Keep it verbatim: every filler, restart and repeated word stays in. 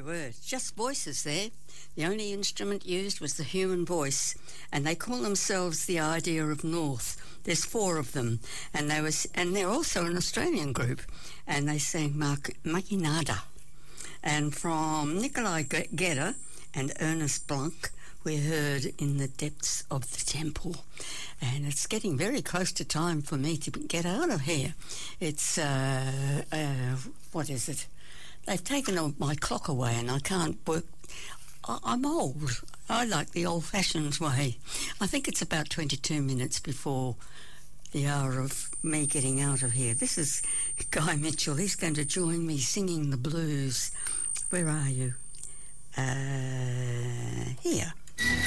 word, just voices there. The only instrument used was the human voice, and they call themselves the Idea of North. There's four of them, and they was, and they're also an Australian group, and they sang Makinada. And from Nikolai Gedda and Ernest Blanc, we heard In the Depths of the Temple. And it's getting very close to time for me to get out of here. It's, uh, uh, what is it? They've taken my clock away and I can't work. I- I'm old. I like the old-fashioned way. I think it's about twenty-two minutes before the hour of me getting out of here. This is Guy Mitchell. He's going to join me singing the blues. Where are you? Uh, here.